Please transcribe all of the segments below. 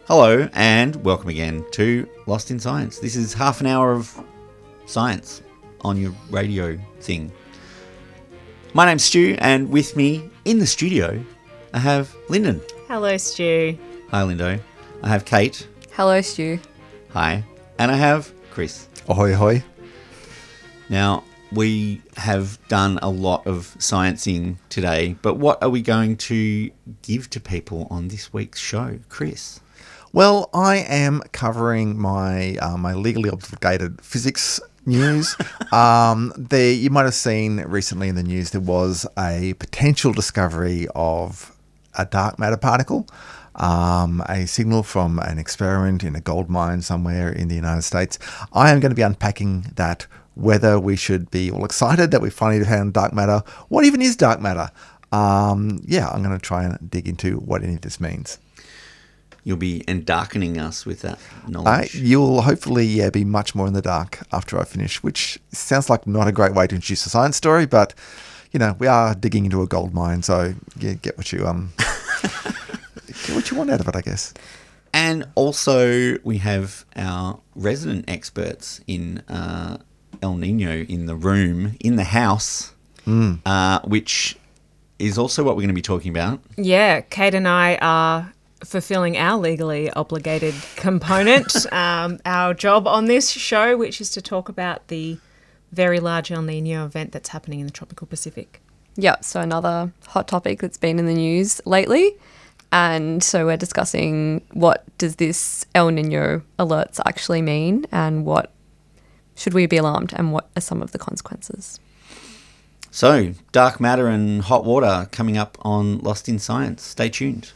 Hello and welcome again to Lost in Science. This is half an hour of science on your radio thing. My name's Stu, and with me in the studio I have Lyndon. Hello, Stu. Hi, Lindo. I have Kate. Hello, Stu. Hi. And I have Chris. Ahoy, ahoy. Now, we have done a lot of sciencing today, but what are we going to give to people on this week's show, Chris? Well, I am covering my my legally obligated physics news. You might have seen recently in the news there was a potential discovery of a dark matter particle, a signal from an experiment in a gold mine somewhere in the United States. I am going to be unpacking that, whether we should be all excited that we finally found dark matter. What even is dark matter? I'm going to try and dig into what any of this means. You'll be endarkening us with that knowledge. You'll hopefully be much more in the dark after I finish, which sounds like not a great way to introduce a science story, but, you know, we are digging into a gold mine, so get what you get what you want out of it, I guess. And also we have our resident experts in El Nino in the room, in the house, which is also what we're going to be talking about. Yeah, Kate and I are fulfilling our legally obligated component, our job on this show, which is to talk about the very large El Nino event that's happening in the tropical Pacific. Yeah, so another hot topic that's been in the news lately. And so we're discussing, what does this El Nino alerts actually mean, and what should we be alarmed, and what are some of the consequences? So, dark matter and hot water coming up on Lost in Science. Stay tuned.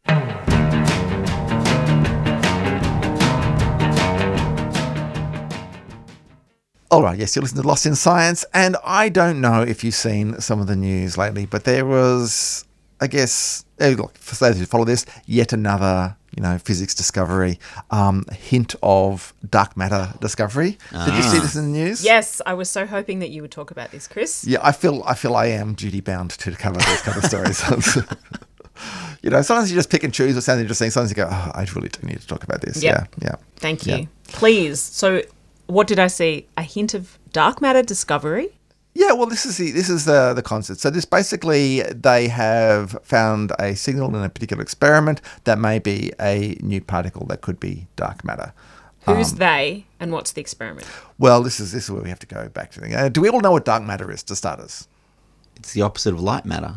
All right, yes, you're listening to Lost in Science, and I don't know if you've seen some of the news lately, but there was, I guess, look, for those who follow this, yet another, physics discovery, hint of dark matter discovery. Did you see this in the news? Yes, I was so hoping that you would talk about this, Chris. Yeah, I feel I am duty bound to cover those kind of stories. Sometimes you just pick and choose what sounds interesting. Sometimes you go, oh, I really do need to talk about this. Yep. Yeah. Thank you. Yeah. Please. So what did I see? A hint of dark matter discovery? Yeah, well, this is the concept. So this basically, they have found a signal in a particular experiment that may be a new particle that could be dark matter. Who's they, and what's the experiment? Well, this is where we have to go back to. Do we all know what dark matter is, to start us? It's the opposite of light matter.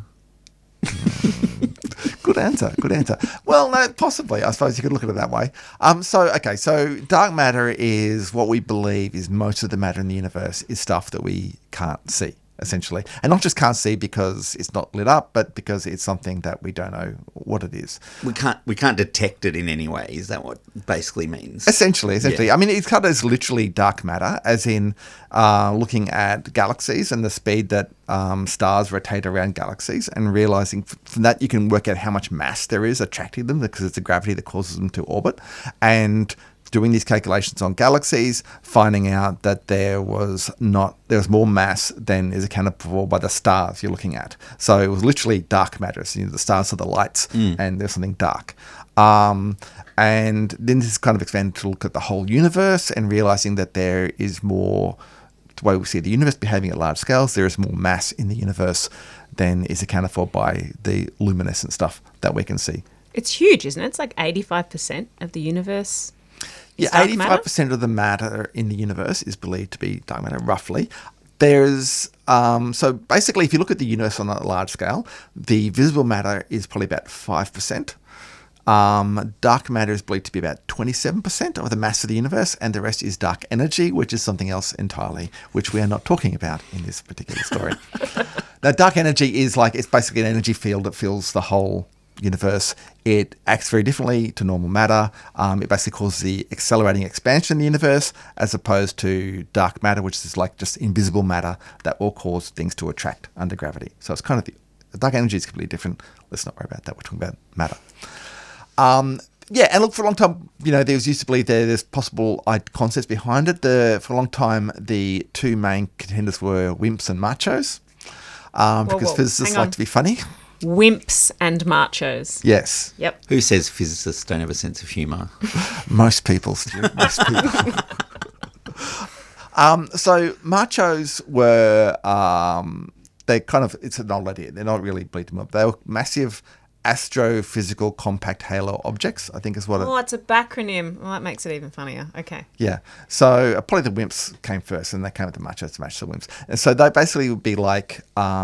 Good answer. Well, no, possibly. I suppose you could look at it that way. So dark matter is what we believe is most of the matter in the universe is stuff that we can't see, essentially. And not just can't see because it's not lit up, but because it's something that we don't know what it is. We can't detect it in any way. Is that what basically means? Essentially. Yeah. I mean, it's kind of literally dark matter, as in looking at galaxies and the speed that stars rotate around galaxies, and realizing from that you can work out how much mass there is attracting them, because it's the gravity that causes them to orbit, and doing these calculations on galaxies, finding out that there was more mass than is accounted for by the stars you're looking at. So it was literally dark matter. So, the stars are the lights, and there's something dark. And then this is kind of expanded to look at the whole universe, and realizing that there is more, the way we see the universe behaving at large scales, there is more mass in the universe than is accounted for by the luminescent stuff that we can see. It's huge, isn't it? It's like 85% of the universe. Yeah, 85% of the matter in the universe is believed to be dark matter, roughly. There's so basically, if you look at the universe on a large scale, the visible matter is probably about 5%. Dark matter is believed to be about 27% of the mass of the universe, and the rest is dark energy, which is something else entirely, which we are not talking about in this particular story. Now, dark energy is it's basically an energy field that fills the whole universe. It acts very differently to normal matter. It basically causes the accelerating expansion in the universe, as opposed to dark matter, which is just invisible matter that will cause things to attract under gravity. So it's kind of the dark energy is completely different. Let's not worry about that. We're talking about matter. And look, for a long time, there was used to believe there's possible concepts behind it. For a long time, the two main contenders were WIMPs and machos, because physicists like to be funny. wimps and machos. Yes. Yep. Who says physicists don't have a sense of humour? Most people, Stu. Most people. So machos were, they kind of, it's an old idea. They're not really bleeding up. They were massive astrophysical compact halo objects, I think is what Oh, it's a backronym. Well, that makes it even funnier. Okay. Yeah. So probably the WIMPs came first and they came with the machos to match the WIMPs. And so they basically would be like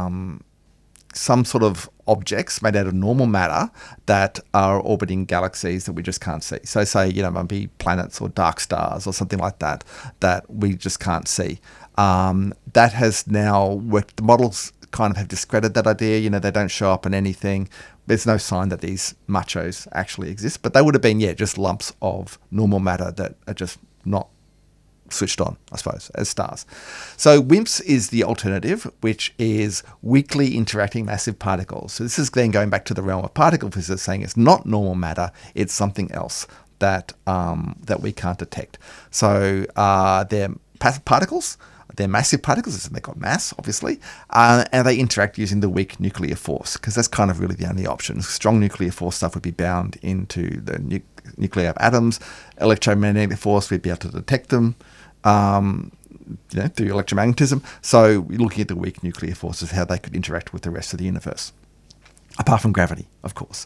some sort of objects made out of normal matter that are orbiting galaxies that we just can't see. So say, maybe planets or dark stars or something like that, that we just can't see. That has now worked. The models kind of have discredited that idea. They don't show up in anything. There's no sign that these machos actually exist, but they would have been, just lumps of normal matter that are just not switched on, I suppose, as stars. So WIMPs is the alternative, which is weakly interacting massive particles. So this is then going back to the realm of particle physics, saying it's not normal matter, it's something else that that we can't detect. So they're particles. They're massive particles, they've got mass, obviously, and they interact using the weak nuclear force, because that's kind of really the only option. Strong nuclear force stuff would be bound into the nuclei of atoms. Electromagnetic force, we'd be able to detect them through electromagnetism. So we're looking at the weak nuclear forces, how they could interact with the rest of the universe, apart from gravity, of course.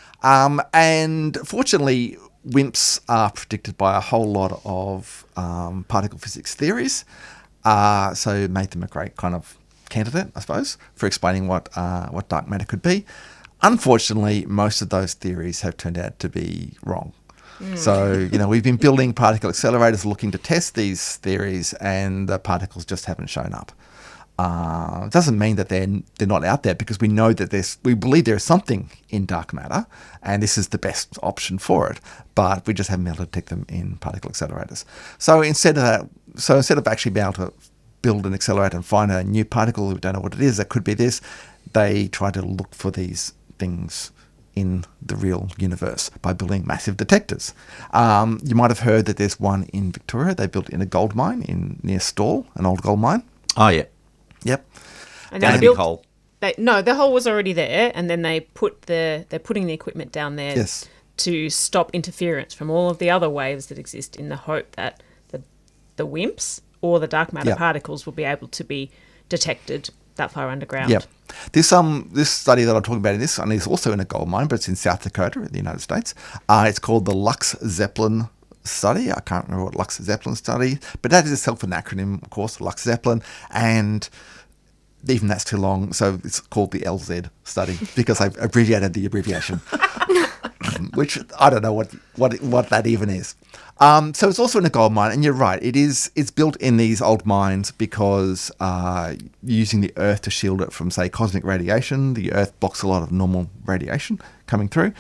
And fortunately, WIMPs are predicted by a whole lot of particle physics theories. So it made them a great kind of candidate, I suppose, for explaining what dark matter could be. Unfortunately, most of those theories have turned out to be wrong. So, we've been building particle accelerators looking to test these theories, and the particles just haven't shown up. It doesn't mean that they're not out there, because we know that we believe there is something in dark matter, and this is the best option for it, but we just haven't been able to detect them in particle accelerators. So instead of actually being able to build an accelerator and find a new particle, we don't know what it is, that could be this, they try to look for these things in the real universe by building massive detectors. You might have heard that there's one in Victoria. They built in a gold mine near Stawell, an old gold mine. Oh, yeah. Yep. And Down a big hole. The hole was already there, and then they're putting the equipment down there to stop interference from all of the other waves that exist, in the hope that the WIMPs or the dark matter particles will be able to be detected that far underground. Yep. This study that I'm talking about in this one is also in a gold mine, but it's in South Dakota in the United States. It's called the Lux Zeppelin study. I can't remember what Lux Zeppelin study, but that is itself an acronym, of course, Lux Zeppelin, and even that's too long, so it's called the LZ study because I've abbreviated the abbreviation, which I don't know what that even is. So it's also in a gold mine, and you're right, it's built in these old mines because using the Earth to shield it from, say, cosmic radiation. The Earth blocks a lot of normal radiation coming through,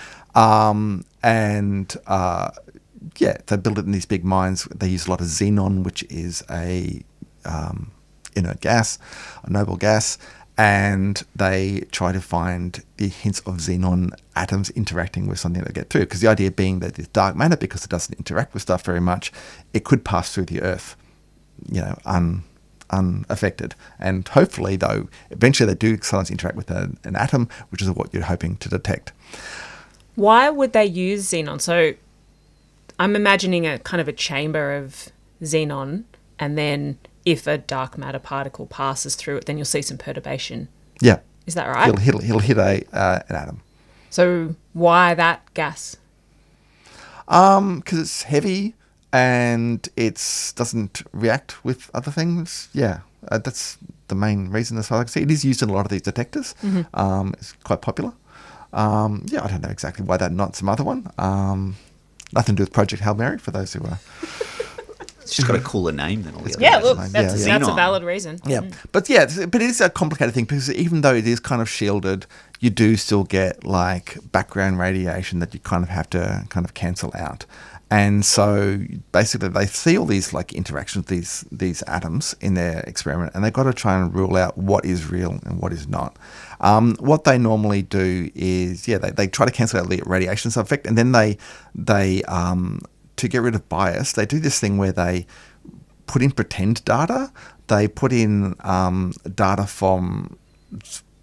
they build it in these big mines. They use a lot of xenon, which is a inert gas, a noble gas, and they try to find the hints of xenon atoms interacting with something that get through. Because the idea being that it's dark matter, because it doesn't interact with stuff very much, it could pass through the Earth, unaffected. And hopefully, though, eventually they do sometimes interact with an atom, which is what you're hoping to detect. Why would they use xenon? So I'm imagining a kind of a chamber of xenon, and then if a dark matter particle passes through it, then you'll see some perturbation. Yeah. Is that right? He'll hit an atom. So why that gas? Because it's heavy and it doesn't react with other things. Yeah, that's the main reason, as far as I can see. It is used in a lot of these detectors. Mm-hmm. It's quite popular. I don't know exactly why that, not some other one. Nothing to do with Project Hail Mary, for those who are... It's just got a cooler name than all the others. Yeah, look, that's a valid reason. Yeah, but it is a complicated thing, because even though it is kind of shielded, you do still get like background radiation that you kind of have to kind of cancel out. And so basically they see all these like interactions with these atoms in their experiment, and they've got to try and rule out what is real and what is not. What they normally do is, they try to cancel out the radiation effect, and then they to get rid of bias, they do this thing where they put in pretend data. They put in data from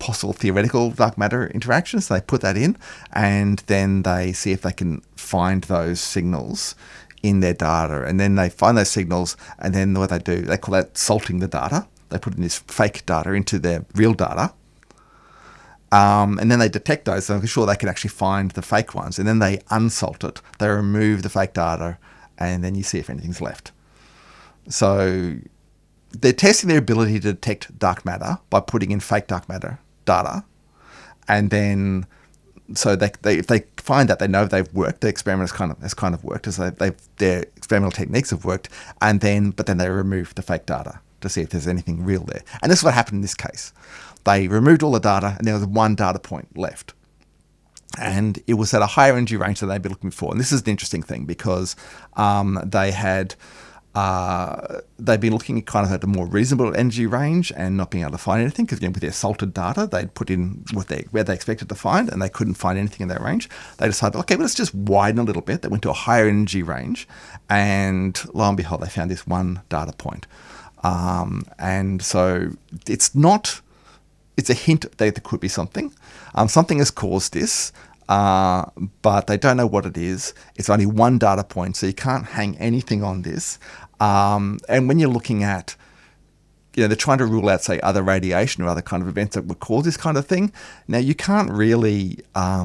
possible theoretical dark matter interactions. They put that in, and then they see if they can find those signals in their data. And then they find those signals, and then what they do, they call that salting the data. They put in this fake data into their real data. And then they detect those, so I'm sure they can actually find the fake ones. And then they unsalt it. They remove the fake data, and then you see if anything's left. So they're testing their ability to detect dark matter by putting in fake dark matter data. And then, so if they find that, they know they've worked. The experiment has kind of worked, as their experimental techniques have worked. But then they remove the fake data to see if there's anything real there. And this is what happened in this case. They removed all the data, and there was one data point left. And it was at a higher energy range than they'd be looking for. And this is an interesting thing because they'd been looking kind of at a more reasonable energy range and not being able to find anything because, with their salted data, they'd put in where they expected to find, and they couldn't find anything in that range. They decided, okay, well, let's just widen a little bit. They went to a higher energy range, and lo and behold, they found this one data point. And so it's a hint that there could be something. Something has caused this, but they don't know what it is. It's only one data point, so you can't hang anything on this. And when you're looking at, they're trying to rule out, say, other radiation or other kind of events that would cause this kind of thing. Now, you can't really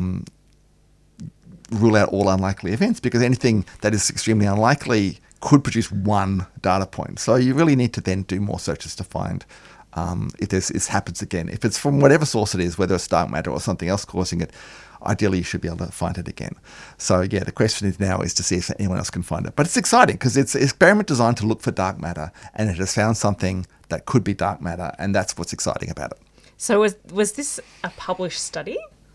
rule out all unlikely events because anything that is extremely unlikely could produce one data point. So you really need to then do more searches to find if this happens again. If it's from whatever source it is, whether it's dark matter or something else causing it, ideally you should be able to find it again. So yeah, the question is now is to see if anyone else can find it. But it's exciting because it's an experiment designed to look for dark matter, and it has found something that could be dark matter, and that's what's exciting about it. So was this a published study?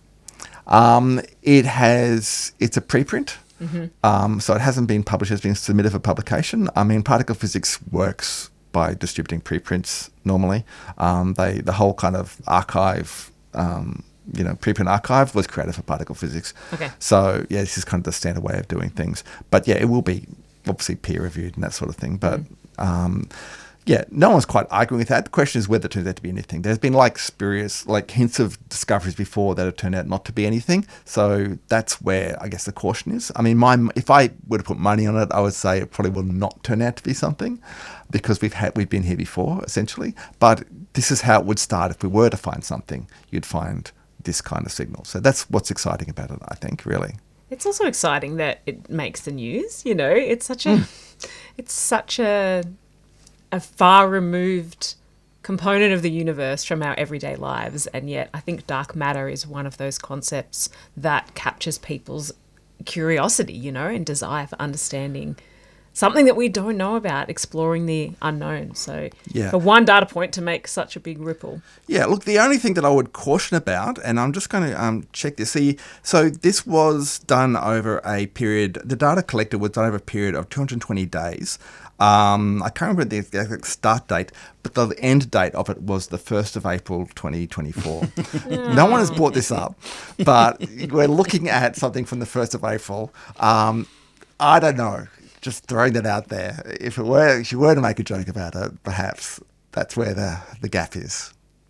It's a preprint. Mm-hmm. So it hasn't been published, it's been submitted for publication. I mean, particle physics works by distributing preprints normally. The whole kind of archive, preprint archive was created for particle physics. Okay. So yeah, this is kind of the standard way of doing things. But yeah, it will be obviously peer reviewed and that sort of thing. But yeah, no one's quite arguing with that. The question is whether it turns out to be anything. There's been spurious, hints of discoveries before that have turned out not to be anything. So that's where I guess the caution is. I mean, if I were to put money on it, I would say it probably will not turn out to be something because we've been here before, essentially. But this is how it would start. If we were to find something, you'd find this kind of signal. So that's what's exciting about it, I think, really. It's also exciting that it makes the news. It's such a far removed component of the universe from our everyday lives, and yet I think dark matter is one of those concepts that captures people's curiosity, and desire for understanding something that we don't know about, exploring the unknown. So yeah, for one data point to make such a big ripple. Yeah, look, the only thing that I would caution about, and I'm just going to check this. So this was done over a period, the data collected was done over a period of 220 days. I can't remember the exact start date, but the end date of it was the 1st of April 2024. No one has brought this up, but we're looking at something from the 1st of April. I don't know. Just throwing that out there. If you were to make a joke about it, perhaps that's where the gap is.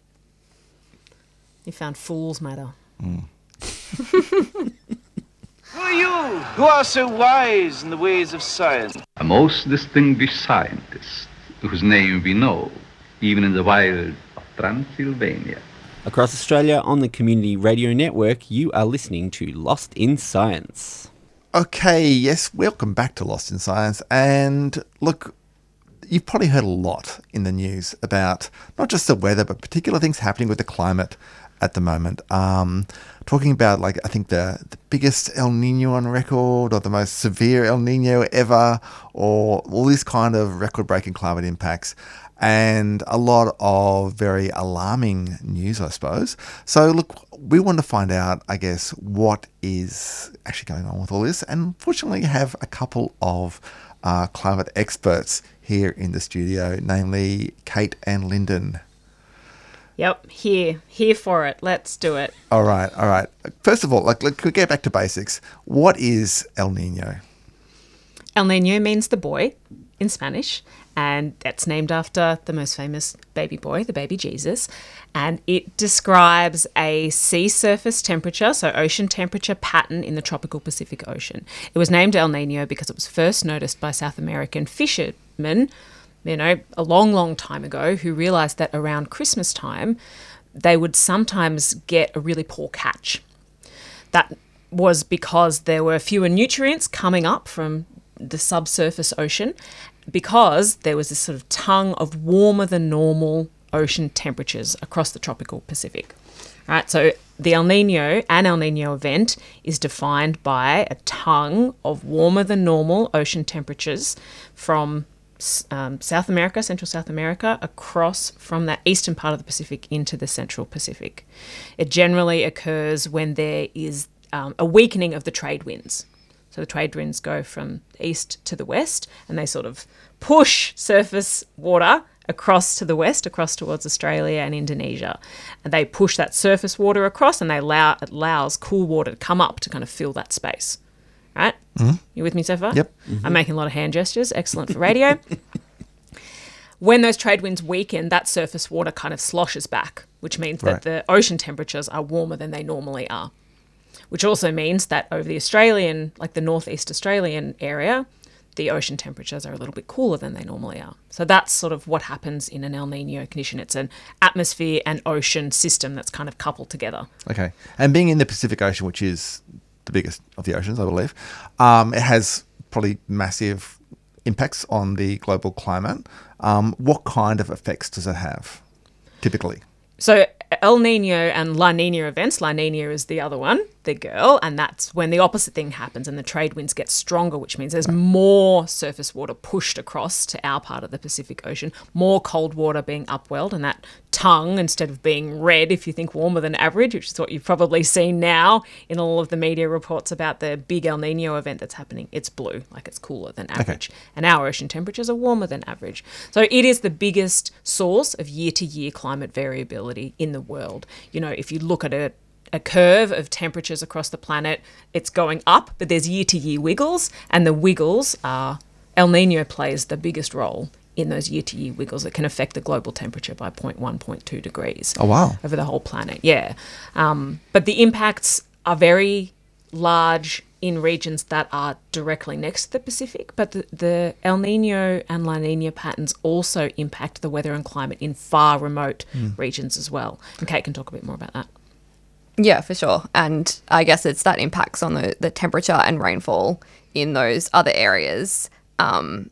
You found fool's matter. Who are you who are so wise in the ways of science? A most distinguished scientist whose name we know, even in the wild of Transylvania. Across Australia on the Community Radio Network, you are listening to Lost in Science. Okay, yes, welcome back to Lost in Science. And look, you've probably heard a lot in the news about not just the weather, but particular things happening with the climate at the moment. Talking about, I think the biggest El Nino on record, or the most severe El Nino ever, or all these kind of record-breaking climate impacts. And a lot of very alarming news, I suppose. So, look, we want to find out, I guess, what is actually going on with all this. And fortunately, have a couple of climate experts here in the studio, namely Kate and Lyndon. Yep, here for it. Let's do it. All right. First of all, let's get back to basics. What is El Nino? El Nino means the boy. in Spanish, and that's named after the most famous baby boy, the baby Jesus. And it describes a sea surface temperature, so ocean temperature pattern in the tropical Pacific Ocean. It was named El Nino because it was first noticed by South American fishermen, a long, long time ago, who realized that around Christmas time, they would sometimes get a really poor catch. That was because there were fewer nutrients coming up from the subsurface ocean, because there was this sort of tongue of warmer than normal ocean temperatures across the tropical Pacific. Right, so the El Nino event is defined by a tongue of warmer than normal ocean temperatures from South America, Central South America, across from that eastern part of the Pacific into the Central Pacific. It generally occurs when there is a weakening of the trade winds. So the trade winds go from the east to the west, and they sort of push surface water across to the west, across towards Australia and Indonesia. And they push that surface water across, and it allows cool water to come up to kind of fill that space. Right? Mm-hmm. You with me so far? Yep. Mm-hmm. I'm making a lot of hand gestures. Excellent for radio. When those trade winds weaken, that surface water kind of sloshes back, which means that the ocean temperatures are warmer than they normally are. Which also means that over the Australian, like the northeast Australian area, the ocean temperatures are a little bit cooler than they normally are. So that's sort of what happens in an El Nino condition. It's an atmosphere and ocean system that's kind of coupled together. Okay. And being in the Pacific Ocean, which is the biggest of the oceans, I believe, it has probably massive impacts on the global climate. What kind of effects does it have, typically? So El Nino and La Nina events, La Nina is the other one, the girl, and that's when the opposite thing happens and the trade winds get stronger, which means there's more surface water pushed across to our part of the Pacific Ocean, more cold water being upwelled, and that tongue, instead of being red, if you think warmer than average, which is what you've probably seen now in all of the media reports about the big El Nino event that's happening, it's blue, like it's cooler than average. Okay. And our ocean temperatures are warmer than average. So it is the biggest source of year-to-year climate variability in the world. If you look at a curve of temperatures across the planet, it's going up, but there's year-to-year wiggles, and the wiggles are El Nino plays the biggest role in those year-to-year wiggles that can affect the global temperature by 0.1, 0.2 degrees. Oh, wow. Over the whole planet, yeah. But the impacts are very large in regions that are directly next to the Pacific, but the El Nino and La Nina patterns also impact the weather and climate in far remote regions as well. And Kate can talk a bit more about that. Yeah, for sure. And I guess it's that impacts on the temperature and rainfall in those other areas. And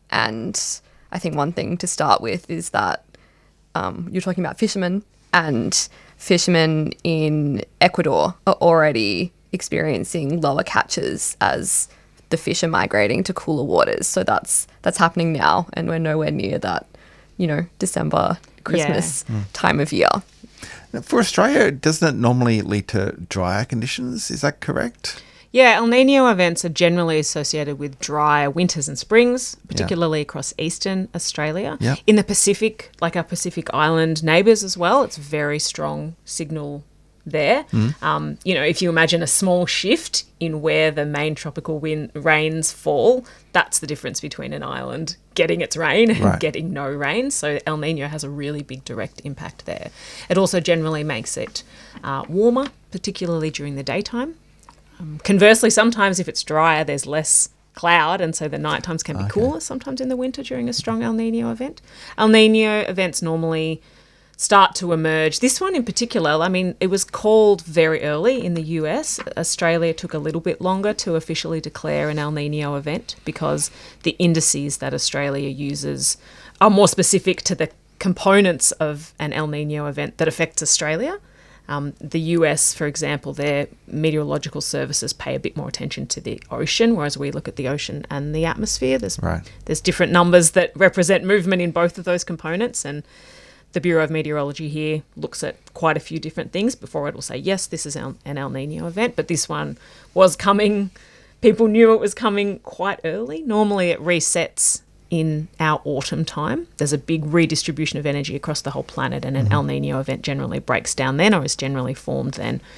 I think one thing to start with is that you're talking about fishermen, and fishermen in Ecuador are already experiencing lower catches as the fish are migrating to cooler waters. So that's happening now, and we're nowhere near that, December, Christmas time of year. Now, for Australia, doesn't it normally lead to drier conditions? Is that correct? Yeah, El Nino events are generally associated with drier winters and springs, particularly across eastern Australia. Yep. In the Pacific, like our Pacific Island neighbours as well, it's a very strong signal there. If you imagine a small shift in where the main tropical rains fall, that's the difference between an island getting its rain and getting no rain. So El Nino has a really big direct impact there. It also generally makes it warmer, particularly during the daytime. Conversely, sometimes if it's drier, there's less cloud, and so the night times can be cooler sometimes in the winter during a strong El Nino event. El Nino events normally start to emerge. This one in particular, it was called very early in the US. Australia took a little bit longer to officially declare an El Nino event because the indices that Australia uses are more specific to the components of an El Nino event that affects Australia. The US, for example, their meteorological services pay a bit more attention to the ocean, whereas we look at the ocean and the atmosphere. There's different numbers that represent movement in both of those components, and the Bureau of Meteorology here looks at quite a few different things before it will say, yes, this is an El Nino event, but this one was coming. People knew it was coming quite early. Normally it resets in our autumn time. There's a big redistribution of energy across the whole planet, and an El Nino event generally breaks down then, or is generally formed then.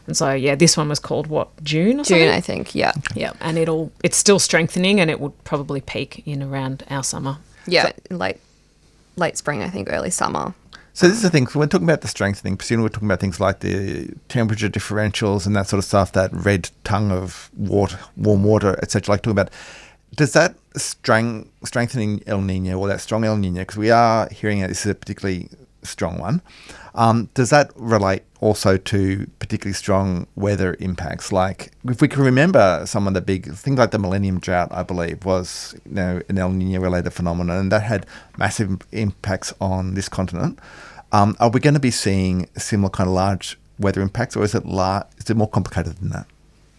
And so, yeah, this one was called, what, June or something? June, I think, yeah. Yeah, and it's still strengthening, and it would probably peak in around our summer. Yeah, late spring, I think, early summer. So this is the thing. So we're talking about the strengthening. Presumably we're talking about things like the temperature differentials and that sort of stuff, that red tongue of water, warm water, etc. Like talking about, does that strengthening El Nino, or that strong El Nino, because we are hearing that this is a particularly strong one, does that relate also to particularly strong weather impacts? Like, if we can remember some of the big things, like the Millennium Drought, I believe, was an El Nino related phenomenon, and that had massive impacts on this continent. Are we going to be seeing similar kind of large weather impacts, or is it more complicated than that?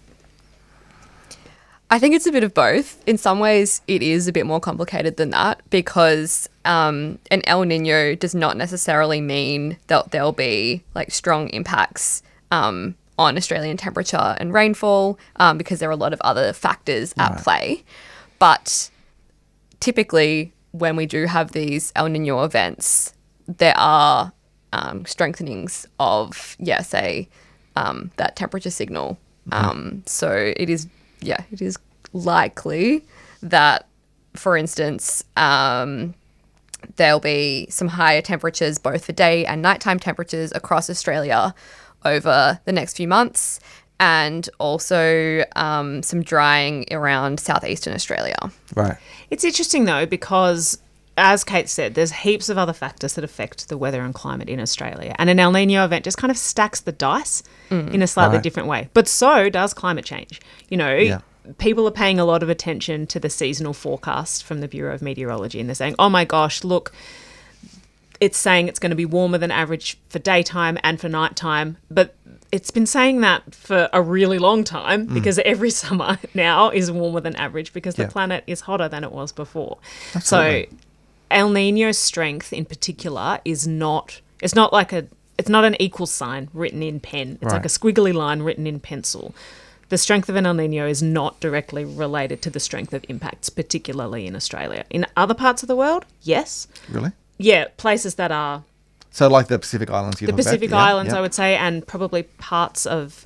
I think it's a bit of both. In some ways, it is a bit more complicated than that, because an El Nino does not necessarily mean that there'll be like strong impacts on Australian temperature and rainfall, because there are a lot of other factors at play. But typically, when we do have these El Nino events, there are strengthenings of, say, that temperature signal. So it is likely that, for instance, there'll be some higher temperatures both for day and nighttime temperatures across Australia over the next few months, and also some drying around southeastern Australia. Right. It's interesting, though, because, as Kate said, there's heaps of other factors that affect the weather and climate in Australia. And an El Nino event just kind of stacks the dice in a slightly different way. But so does climate change. People are paying a lot of attention to the seasonal forecast from the Bureau of Meteorology, and they're saying, oh my gosh, look, it's saying it's going to be warmer than average for daytime and for nighttime. But it's been saying that for a really long time, because every summer now is warmer than average, because the planet is hotter than it was before. Absolutely. So El Nino strength in particular is not an equal sign written in pen. It's like a squiggly line written in pencil. The strength of an El Nino is not directly related to the strength of impacts, particularly in Australia. In other parts of the world, yes. Really? Yeah, places that are... So like the Pacific Islands, the Pacific Islands, I would say, and probably parts of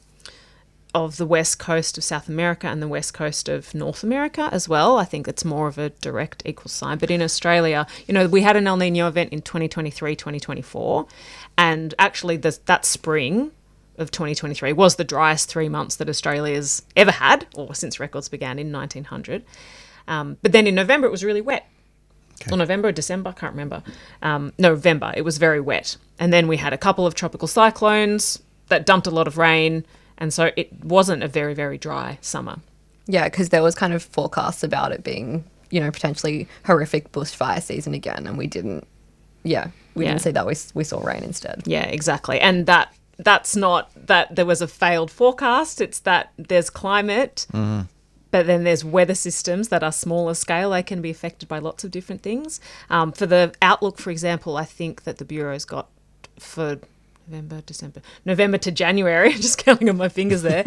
the west coast of South America and the west coast of North America as well. I think it's more of a direct equal sign. But in Australia, we had an El Nino event in 2023, 2024, and actually that spring of 2023 was the driest 3 months that Australia's ever had, or since records began in 1900. But then in November, it was really wet. Okay. Or November or December, I can't remember. November, it was very wet. And then we had a couple of tropical cyclones that dumped a lot of rain, and so it wasn't a very, very dry summer. Yeah, because there was kind of forecasts about it being, potentially horrific bushfire season again, and we didn't see that. We saw rain instead. Yeah, exactly. And that's not that there was a failed forecast. It's that there's climate, but then there's weather systems that are smaller scale. They can be affected by lots of different things. For the outlook, for example, I think that the Bureau's got for November to January, just counting on my fingers there,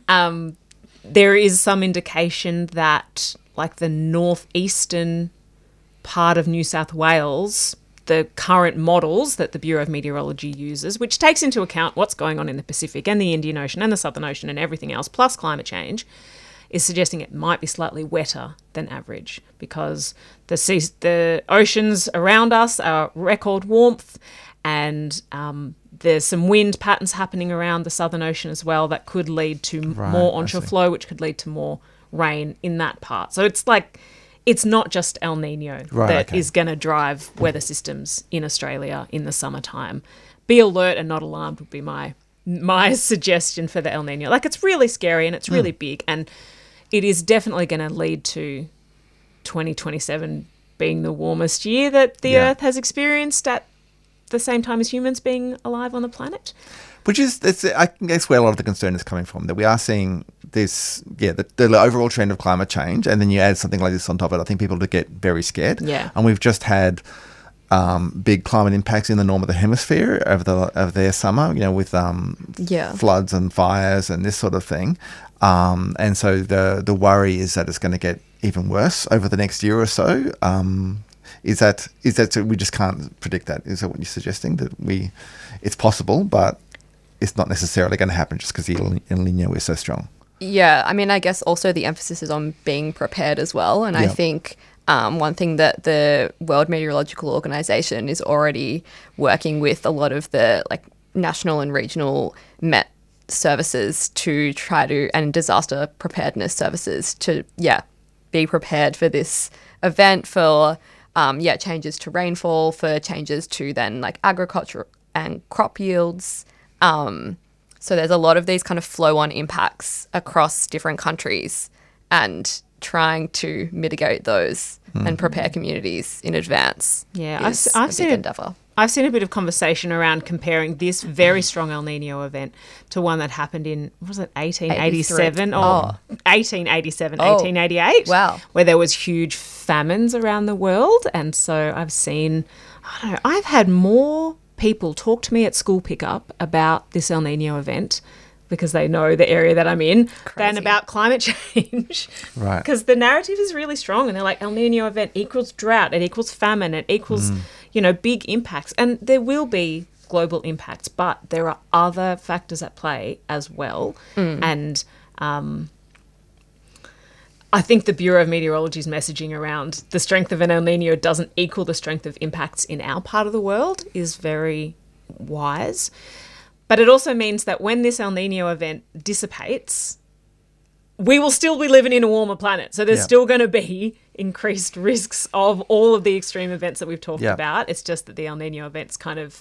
there is some indication that, like, the northeastern part of New South Wales, the current models that the Bureau of Meteorology uses, which takes into account what's going on in the Pacific and the Indian Ocean and the Southern Ocean and everything else, plus climate change, is suggesting it might be slightly wetter than average, because the oceans around us are record warmth, and there's some wind patterns happening around the Southern Ocean as well that could lead to more onshore flow, which could lead to more rain in that part. So it's not just El Nino is going to drive weather systems in Australia in the summertime. Be alert and not alarmed would be my suggestion for the El Nino. Like, it's really scary and it's really big, and it is definitely going to lead to 2027 being the warmest year that the Earth has experienced at the same time as humans being alive on the planet. Which is, I guess, where a lot of the concern is coming from, that we are seeing this, the overall trend of climate change, and then you add something like this on top of it. I think people would get very scared. Yeah. And we've just had big climate impacts in the northern hemisphere over their summer, with floods and fires and this sort of thing. And so the worry is that it's going to get even worse over the next year or so. Is that so we just can't predict that? Is that what you're suggesting? That it's possible, but it's not necessarily going to happen just because the El Nino is so strong. Yeah, I mean, I guess also the emphasis is on being prepared as well. And I think one thing that the World Meteorological Organization is already working with a lot of the like national and regional Met services to try to, and disaster preparedness services to, be prepared for this event, for changes to rainfall, for changes to then like agriculture and crop yields. So there's a lot of these kind of flow-on impacts across different countries, and trying to mitigate those and prepare communities in advance. Yeah, is I've a seen big endeavour. I've seen a bit of conversation around comparing this very strong El Nino event to one that happened in, what was it, 1887 or 1887, 1888? Wow. Where there was huge famines around the world. And so I've seen, I don't know, I've had more people talk to me at school pickup about this El Nino event, because they know the area that I'm in, than about climate change. Right. Because the narrative is really strong, and they're like, El Nino event equals drought, it equals famine, it equals, big impacts. And there will be global impacts, but there are other factors at play as well. And I think the Bureau of Meteorology's messaging around the strength of an El Nino doesn't equal the strength of impacts in our part of the world is very wise. But it also means that when this El Nino event dissipates, we will still be living in a warmer planet. So there's still going to be increased risks of all of the extreme events that we've talked about. It's just that the El Nino event's kind of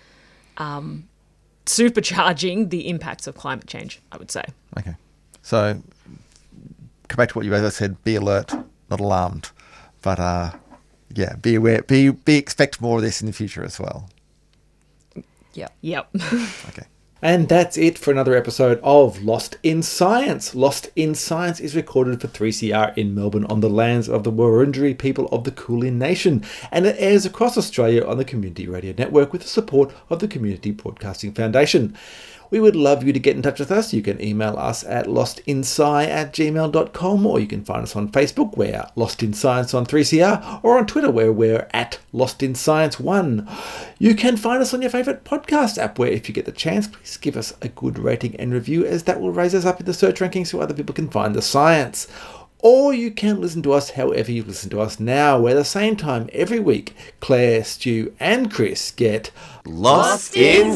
supercharging the impacts of climate change, I would say. Okay. So come back to what you guys said, be alert, not alarmed. But be aware, expect more of this in the future as well. Yep. Okay. And that's it for another episode of Lost in Science. Lost in Science is recorded for 3CR in Melbourne on the lands of the Wurundjeri people of the Kulin Nation, and it airs across Australia on the Community Radio Network with the support of the Community Broadcasting Foundation. We would love you to get in touch with us. You can email us at lostinsci@gmail.com, or you can find us on Facebook, we're Lost in Science on 3CR, or on Twitter, where we're at Lost in Science 1. You can find us on your favourite podcast app, where if you get the chance, please give us a good rating and review, as that will raise us up in the search rankings so other people can find the science. Or you can listen to us however you listen to us now, where at the same time every week, Claire, Stu and Chris get Lost in